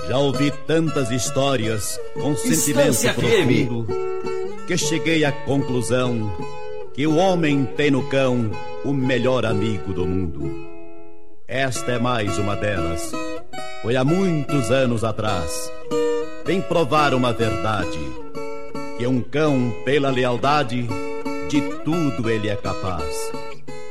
Já ouvi tantas histórias com sentimento profundo que cheguei à conclusão que o homem tem no cão o melhor amigo do mundo. Esta é mais uma delas. Foi há muitos anos atrás. Vem provar uma verdade, que um cão, pela lealdade, de tudo ele é capaz.